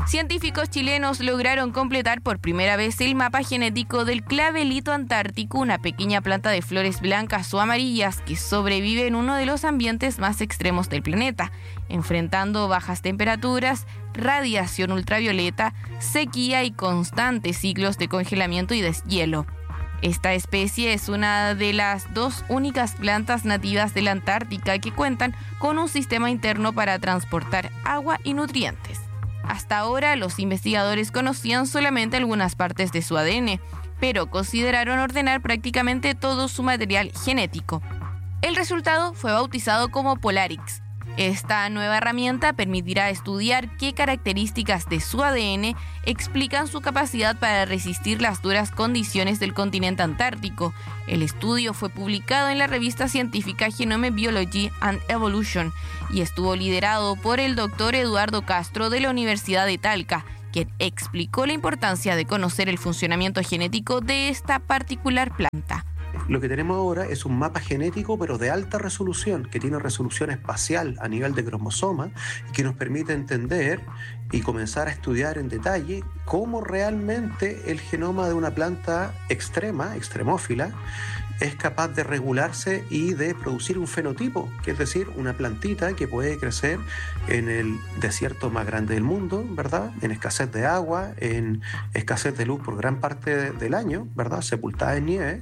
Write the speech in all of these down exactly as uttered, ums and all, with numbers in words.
Científicos chilenos lograron completar por primera vez el mapa genético del clavelito antártico, una pequeña planta de flores blancas o amarillas que sobrevive en uno de los ambientes más extremos del planeta, enfrentando bajas temperaturas, radiación ultravioleta, sequía y constantes ciclos de congelamiento y deshielo. Esta especie es una de las dos únicas plantas nativas de la Antártica que cuentan con un sistema interno para transportar agua y nutrientes. Hasta ahora, los investigadores conocían solamente algunas partes de su A D N, pero consideraron ordenar prácticamente todo su material genético. El resultado fue bautizado como Polarix. Esta nueva herramienta permitirá estudiar qué características de su A D N explican su capacidad para resistir las duras condiciones del continente antártico. El estudio fue publicado en la revista científica Genome Biology and Evolution y estuvo liderado por el doctor Eduardo Castro de la Universidad de Talca, quien explicó la importancia de conocer el funcionamiento genético de esta particular planta. Lo que tenemos ahora es un mapa genético, pero de alta resolución, que tiene resolución espacial a nivel de cromosoma y que nos permite entender y comenzar a estudiar en detalle cómo realmente el genoma de una planta extrema, extremófila, es capaz de regularse y de producir un fenotipo, que es decir, una plantita que puede crecer en el desierto más grande del mundo, ¿verdad? En escasez de agua, en escasez de luz por gran parte de, del año, ¿verdad? Sepultada en nieve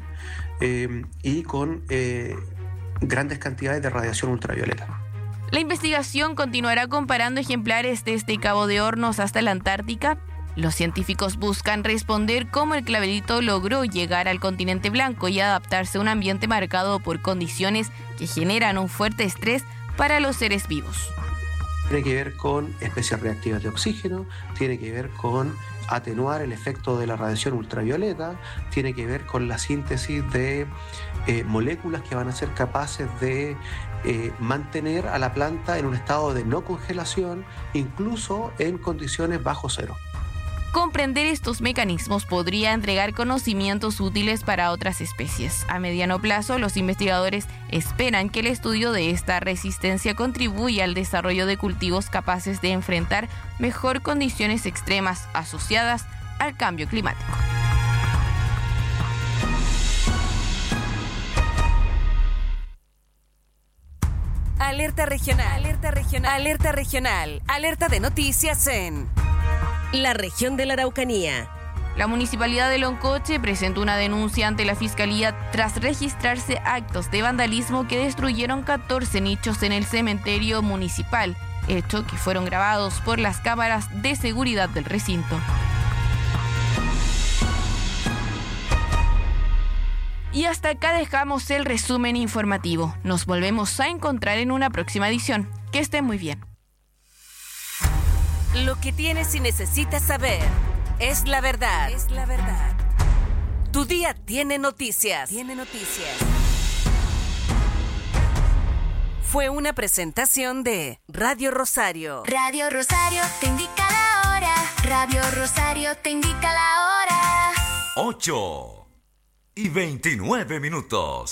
eh, y con eh, grandes cantidades de radiación ultravioleta. La investigación continuará comparando ejemplares desde Cabo de Hornos hasta la Antártica. Los científicos buscan responder cómo el clavelito logró llegar al continente blanco y adaptarse a un ambiente marcado por condiciones que generan un fuerte estrés para los seres vivos. Tiene que ver con especies reactivas de oxígeno, tiene que ver con atenuar el efecto de la radiación ultravioleta, tiene que ver con la síntesis de eh, moléculas que van a ser capaces de eh, mantener a la planta en un estado de no congelación, incluso en condiciones bajo cero. Comprender estos mecanismos podría entregar conocimientos útiles para otras especies. A mediano plazo, los investigadores esperan que el estudio de esta resistencia contribuya al desarrollo de cultivos capaces de enfrentar mejor condiciones extremas asociadas al cambio climático. Alerta regional, alerta regional, alerta regional, alerta de noticias en la región de la Araucanía. La Municipalidad de Loncoche presentó una denuncia ante la Fiscalía tras registrarse actos de vandalismo que destruyeron catorce nichos en el cementerio municipal, hecho que fueron grabados por las cámaras de seguridad del recinto. Y hasta acá dejamos el resumen informativo. Nos volvemos a encontrar en una próxima edición. Que estén muy bien. Lo que tienes y necesitas saber es la verdad. Es la verdad. Tu día tiene noticias. Tiene noticias. Fue una presentación de Radio Rosario. Radio Rosario te indica la hora. Radio Rosario te indica la hora. ocho y veintinueve minutos.